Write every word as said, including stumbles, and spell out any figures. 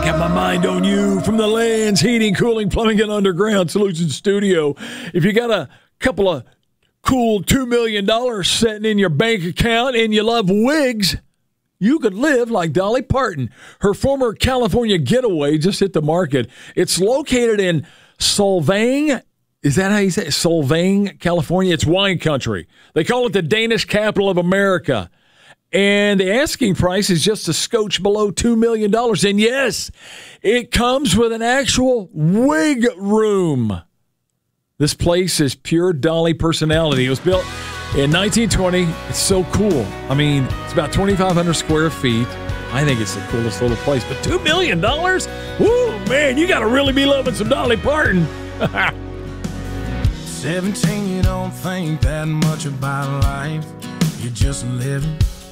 got my mind on you from the Lands Heating, Cooling, Plumbing, and Underground Solutions Studio. If you got a couple of cool two million dollars sitting in your bank account and you love wigs, you could live like Dolly Parton. Her former California getaway just hit the market. It's located in Solvang. Is that how you say it? Solvang, California. It's wine country. They call it the Danish capital of America. And the asking price is just a scotch below two million dollars. And yes, it comes with an actual wig room. This place is pure Dolly personality. It was built in nineteen twenty. It's so cool. I mean, it's about twenty-five hundred square feet. I think it's the coolest little place. But two million dollars? Woo, man, you got to really be loving some Dolly Parton. seventeen, you don't think that much about life. You're just living.